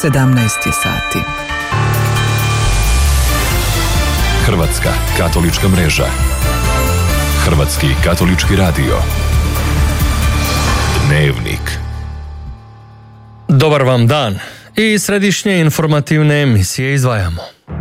17 je sati. Hrvatska katolička mreža. Hrvatski katolički radio. Dnevnik. Dobar vam dan. I središnje informativne emisije izdvajamo.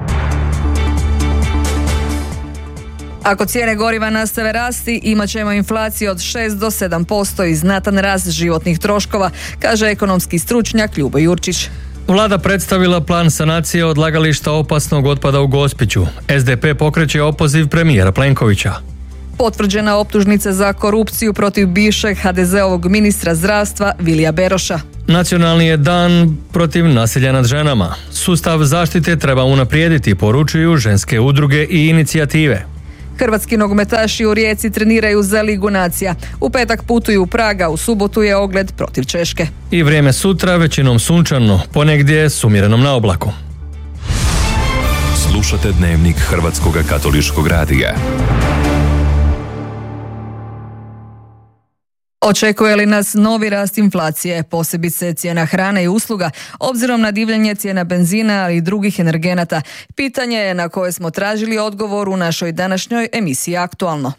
Ako cijene goriva nastave rasti, imat ćemo inflaciju od 6 do 7% i znatan rast životnih troškova, kaže ekonomski stručnjak Ljubo Jurčić. Vlada predstavila plan sanacije odlagališta opasnog otpada u Gospiću. SDP pokreće opoziv premijera Plenkovića. Potvrđena optužnica za korupciju protiv bivšeg HDZ-ovog ministra zdravstva Vilija Beroša. Nacionalni je dan protiv nasilja nad ženama. Sustav zaštite treba unaprijediti, poručuju ženske udruge i inicijative. Hrvatski nogometaši u Rijeci treniraju za Ligu nacija. U petak putuju u Prag, u subotu je ogled protiv Češke. I vrijeme sutra većinom sunčano, ponegdje s umjerenom na oblaku. Slušate Dnevnik Hrvatskog katoličkog radija. Očekuje li nas novi rast inflacije, posebice cijena hrane i usluga, obzirom na divljanje cijena benzina ali i drugih energenata? Pitanje je na koje smo tražili odgovor u našoj današnjoj emisiji Aktualno.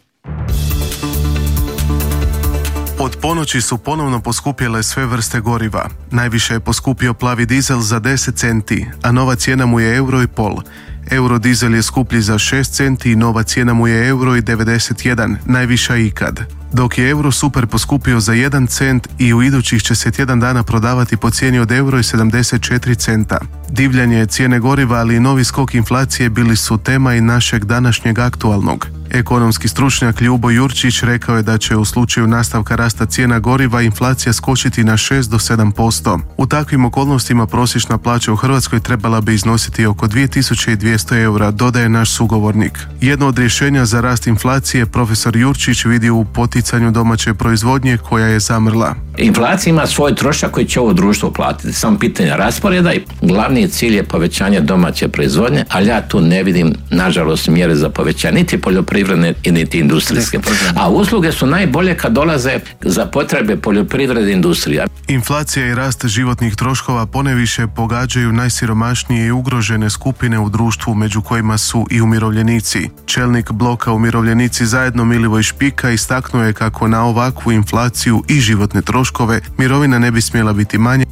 Od ponoći su ponovno poskupjele sve vrste goriva. Najviše je poskupio plavi dizel za 10 centi, a nova cijena mu je €1,5. Eurodizel je skuplji za 6 centi i nova cijena mu je €1,91, najviša ikad. Dok je Euro Super poskupio za 1 cent i u idućih će se tjedan dana prodavati po cijeni od €1,74. Divljanje cijene goriva, ali i novi skok inflacije bili su tema i našeg današnjeg Aktualnog. Ekonomski stručnjak Ljubo Jurčić rekao je da će u slučaju nastavka rasta cijena goriva inflacija skočiti na 6 do 7%. U takvim okolnostima prosječna plaća u Hrvatskoj trebala bi iznositi oko 2200 eura, dodaje naš sugovornik. Jedno od rješenja za rast inflacije profesor Jurčić vidi u poticanju domaće proizvodnje koja je zamrla. Inflacija ima svoj trošak koji će ovo društvo platiti. Samo pitanje rasporeda i glavni cilj je povećanje domaće proizvodnje, ali ja tu ne vidim, nažalost, mjere za povećanje niti poljoprivredne niti industrijske. A usluge su najbolje kad dolaze za potrebe poljoprivrede i industrija. Inflacija i rast životnih troškova poneviše pogađaju najsiromašnije i ugrožene skupine u društvu, među kojima su i umirovljenici. Čelnik bloka Umirovljenici zajedno Milivoj Špika istaknuo je kako na ovakvu inflaciju i životne troškove mirovina ne bi smjela biti manja.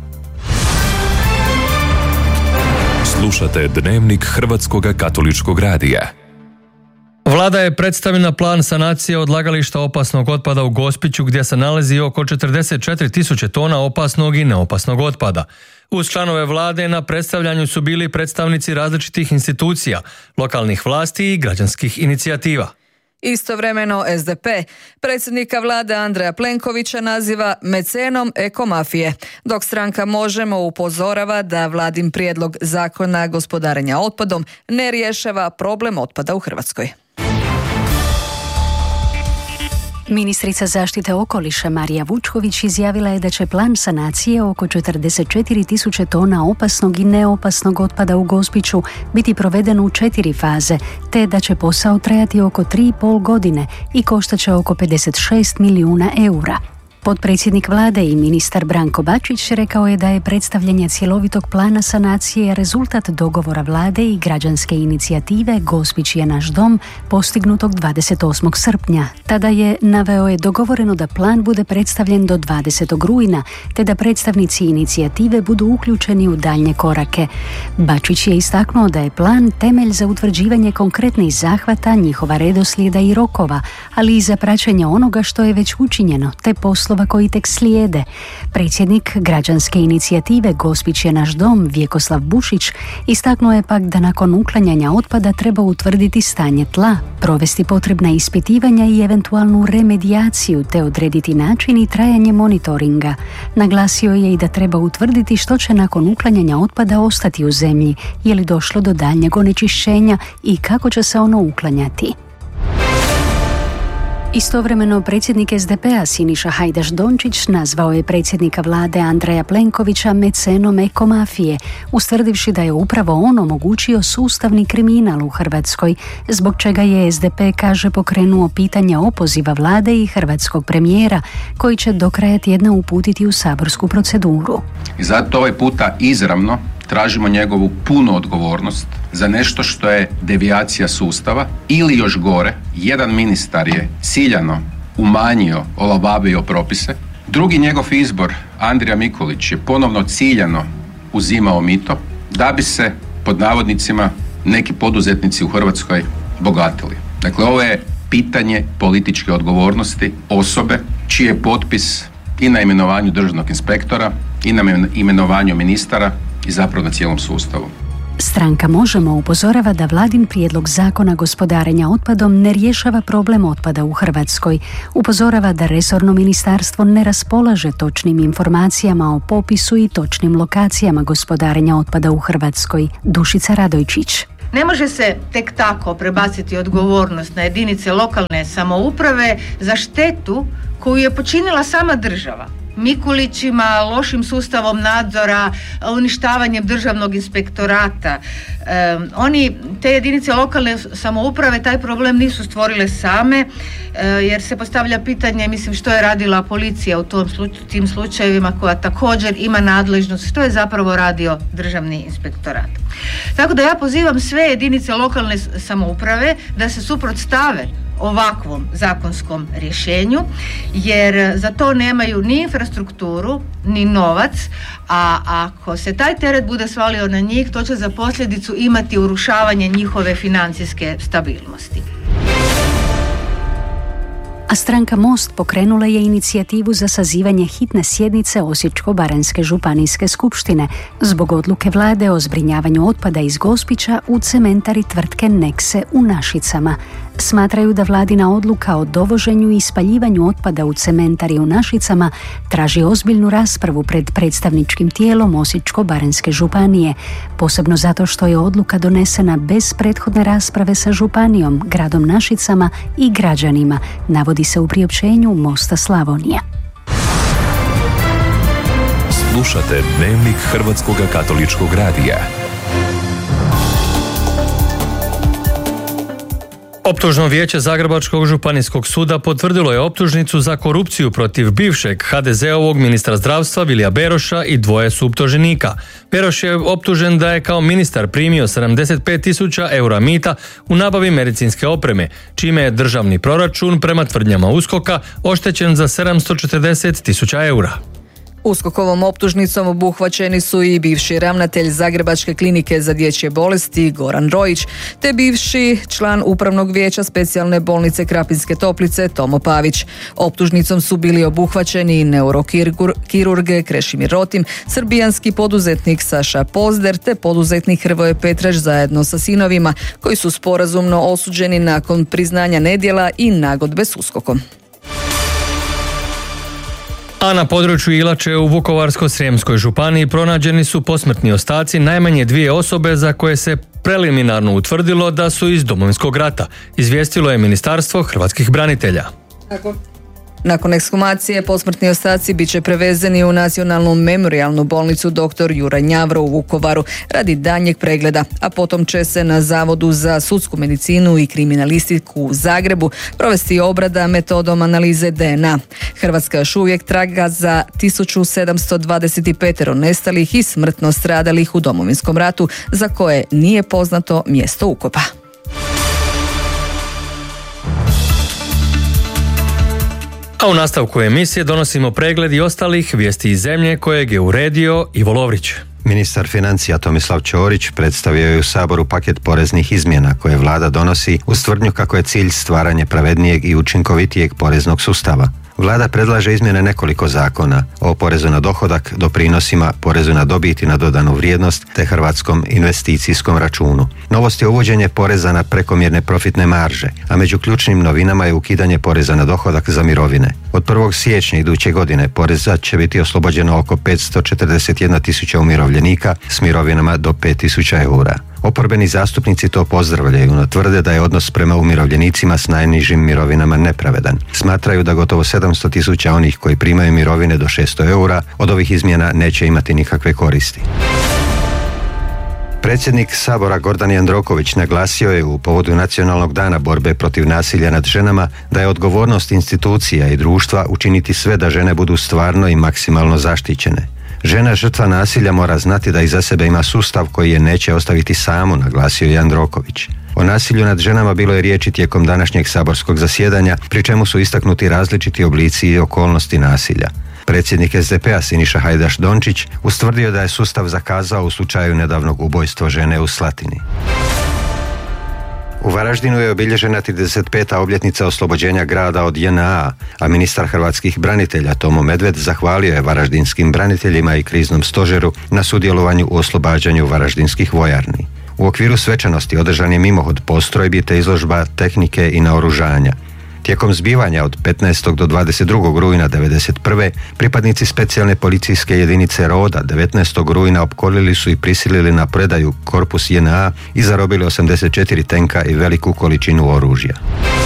Slušate Dnevnik Hrvatskog katoličkog radija. Vlada je predstavila plan sanacije odlagališta opasnog otpada u Gospiću gdje se nalazi oko 44.000 tona opasnog i neopasnog otpada. Uz članove vlade na predstavljanju su bili predstavnici različitih institucija, lokalnih vlasti i građanskih inicijativa. Istovremeno SDP predsjednika vlade Andreja Plenkovića naziva mecenom ekomafije, dok stranka Možemo upozorava da vladin prijedlog zakona gospodarenja otpadom ne rješava problem otpada u Hrvatskoj. Ministrica zaštite okoliša Marija Vučković izjavila je da će plan sanacije oko 44.000 tona opasnog i neopasnog otpada u Gospiću biti proveden u 4 faze, te da će posao trajati oko 3,5 godine i koštaće oko 56 milijuna eura. Potpredsjednik vlade i ministar Branko Bačić rekao je da je predstavljanje cjelovitog plana sanacije rezultat dogovora vlade i građanske inicijative Gospić je naš dom, postignutog 28. srpnja. Tada je, naveo je, dogovoreno da plan bude predstavljen do 20. rujna, te da predstavnici inicijative budu uključeni u daljnje korake. Bačić je istaknuo da je plan temelj za utvrđivanje konkretnih zahvata, njihova redoslijeda i rokova, ali i za praćenje onoga što je već učinjeno, te poslova koji tek slijede. Predsjednik građanske inicijative Gospić je naš dom, Vjekoslav Bušić, istaknuo je pak da nakon uklanjanja otpada treba utvrditi stanje tla, provesti potrebna ispitivanja i eventualnu remedijaciju, te odrediti način i trajanje monitoringa. Naglasio je i da treba utvrditi što će nakon uklanjanja otpada ostati u zemlji, je li došlo do daljnjeg onečišćenja i kako će se ono uklanjati. Istovremeno predsjednik SDP-a Siniša Hajdaš Dončić nazvao je predsjednika vlade Andreja Plenkovića mecenom ekomafije, ustvrdivši da je upravo on omogućio sustavni kriminal u Hrvatskoj, zbog čega je SDP, kaže, pokrenuo pitanje opoziva vlade i hrvatskog premijera, koji će do kraja tjedna uputiti u saborsku proceduru. I zato ovaj puta izravno tražimo njegovu punu odgovornost za nešto što je devijacija sustava ili još gore, jedan ministar je ciljano umanjio, olabavio propise, drugi njegov izbor, Andrija Mikulić, je ponovno ciljano uzimao mito da bi se, pod navodnicima, neki poduzetnici u Hrvatskoj bogatili. Dakle, ovo je pitanje političke odgovornosti osobe čiji je potpis i na imenovanju državnog inspektora i na imenovanju ministara i zapravo na cijelom sustavu. Stranka Možemo upozorava da vladin prijedlog zakona gospodarenja otpadom ne rješava problem otpada u Hrvatskoj. Upozorava da resorno ministarstvo ne raspolaže točnim informacijama o popisu i točnim lokacijama gospodarenja otpada u Hrvatskoj. Dušica Radojčić. Ne može se tek tako prebaciti odgovornost na jedinice lokalne samouprave za štetu koju je počinila sama država. Mikulićima, lošim sustavom nadzora, uništavanjem državnog inspektorata. Te jedinice lokalne samouprave taj problem nisu stvorile same, jer se postavlja pitanje, mislim, što je radila policija u tim slučajevima, koja također ima nadležnost, što je zapravo radio državni inspektorat. Tako da ja pozivam sve jedinice lokalne samouprave da se suprotstave ovakvom zakonskom rješenju, jer za to nemaju ni infrastrukturu, ni novac, a ako se taj teret bude svalio na njih, to će za posljedicu imati urušavanje njihove financijske stabilnosti. A stranka Most pokrenula je inicijativu za sazivanje hitne sjednice Osječko-baranjske županijske skupštine zbog odluke vlade o zbrinjavanju otpada iz Gospića u cementari tvrtke Nexe u Našicama. Smatraju da vladina odluka o dovoženju i spaljivanju otpada u cementari u Našicama traži ozbiljnu raspravu pred predstavničkim tijelom Osječko-baranjske županije, posebno zato što je odluka donesena bez prethodne rasprave sa županijom, gradom Našicama i građanima, navodi se u priopćenju Mosta Slavonija. Slušate Dnevnik Hrvatskog katoličkog radija. Optužno vijeće Zagrebačkog županijskog suda potvrdilo je optužnicu za korupciju protiv bivšeg HDZ-ovog ministra zdravstva Vilija Beroša i dvoje suptuženika. Beroš je optužen da je kao ministar primio 75.000 eura mita u nabavi medicinske opreme, čime je državni proračun prema tvrdnjama USKOK-a oštećen za 740.000 eura. USKOK-ovom optužnicom obuhvaćeni su i bivši ravnatelj Zagrebačke klinike za dječje bolesti Goran Rojić, te bivši član upravnog vijeća specijalne bolnice Krapinske Toplice Tomo Pavić. Optužnicom su bili obuhvaćeni i neurokirurg Krešimir Rotim, srbijanski poduzetnik Saša Pozder te poduzetnik Hrvoje Petraš zajedno sa sinovima, koji su sporazumno osuđeni nakon priznanja nedjela i nagodbe s USKOK-om. A na području Ilače u Vukovarsko-srijemskoj županiji pronađeni su posmrtni ostaci najmanje 2 osobe za koje se preliminarno utvrdilo da su iz Domovinskog rata, izvijestilo je Ministarstvo hrvatskih branitelja. Nakon ekshumacije posmrtni ostaci bit će prevezeni u Nacionalnu memorijalnu bolnicu dr. Juraj Njavro u Vukovaru radi daljnjeg pregleda, a potom će se na Zavodu za sudsku medicinu i kriminalistiku u Zagrebu provesti obrada metodom analize DNA. Hrvatska još uvijek traga za 1725 nestalih i smrtno stradalih u Domovinskom ratu, za koje nije poznato mjesto ukopa. A u nastavku emisije donosimo pregled i ostalih vijesti iz zemlje kojeg je uredio Ivo Lovrić. Ministar financija Tomislav Ćorić predstavio je u Saboru paket poreznih izmjena koje vlada donosi uz tvrdnju kako je cilj stvaranje pravednijeg i učinkovitijeg poreznog sustava. Vlada predlaže izmjene nekoliko zakona o porezu na dohodak, doprinosima, porezu na dobit i na dodanu vrijednost te hrvatskom investicijskom računu. Novost je uvođenje poreza na prekomjerne profitne marže, a među ključnim novinama je ukidanje poreza na dohodak za mirovine. Od 1. siječnja iduće godine poreza će biti oslobođeno oko 541.000 umirovljenika s mirovinama do 5.000 eura. Oporbeni zastupnici to pozdravljaju, no tvrde da je odnos prema umirovljenicima s najnižim mirovinama nepravedan. Smatraju da gotovo 700.000 onih koji primaju mirovine do 600 eura od ovih izmjena neće imati nikakve koristi. Predsjednik Sabora Gordan Jandroković naglasio je u povodu Nacionalnog dana borbe protiv nasilja nad ženama da je odgovornost institucija i društva učiniti sve da žene budu stvarno i maksimalno zaštićene. Žena žrtva nasilja mora znati da iza sebe ima sustav koji je neće ostaviti samu, naglasio Jandroković. O nasilju nad ženama bilo je riječi tijekom današnjeg saborskog zasjedanja, pri čemu su istaknuti različiti oblici i okolnosti nasilja. Predsjednik SDP-a Siniša Hajdaš Dončić ustvrdio da je sustav zakazao u slučaju nedavnog ubojstva žene u Slatini. U Varaždinu je obilježena 35. obljetnica oslobođenja grada od JNA, a ministar hrvatskih branitelja Tomo Medved zahvalio je varaždinskim braniteljima i kriznom stožeru na sudjelovanju u oslobađanju varaždinskih vojarni. U okviru svečanosti održan je mimohod postrojbi te izložba tehnike i naoružanja. Tijekom zbivanja od 15. do 22. rujna 1991. pripadnici specijalne policijske jedinice Roda 19. rujna opkolili su i prisilili na predaju korpus JNA i zarobili 84 tenka i veliku količinu oružja.